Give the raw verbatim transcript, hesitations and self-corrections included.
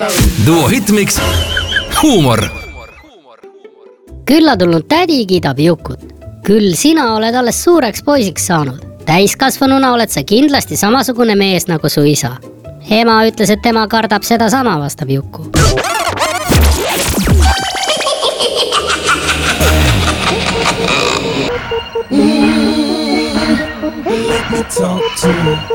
Duo Hitmix, huumor. Külla tulnud tädi kiidab Jukut. Küll sina oled alles suureks poisiks saanud. Täiskasvanuna oled sa kindlasti samasugune mees nagu su isa. Ema ütles, et tema kardab seda sama, vastab Juku. Let me talk to you.